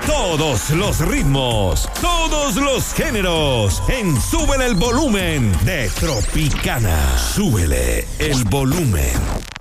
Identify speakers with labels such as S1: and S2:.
S1: todos los ritmos, todos los géneros, en Súbele el Volumen de Tropicana. Súbele el volumen.